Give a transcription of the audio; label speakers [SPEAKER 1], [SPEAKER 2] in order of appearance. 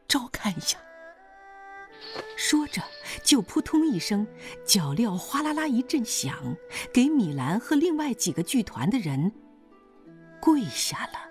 [SPEAKER 1] 照看一下。说着，就扑通一声，脚镣哗啦啦一阵响，给米兰和另外几个剧团的人跪下了。